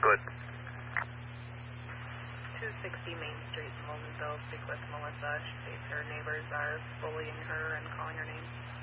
Good. 260 Main Street in Loganville. Speak with Melissa. She states her neighbors are bullying her and calling her names.